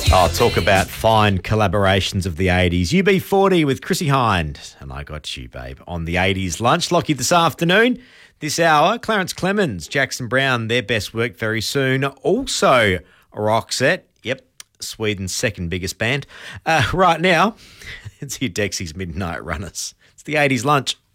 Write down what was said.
I'll talk about fine collaborations of the 80s. UB40 with Chrissy Hind. And I got you, babe, on the 80s lunch. Lockie this afternoon. This hour, Clarence Clemens, Jackson Brown, their best work very soon. Also, Roxette. Yep, Sweden's second biggest band. Right now, it's your Dexy's Midnight Runners. It's the 80s lunch.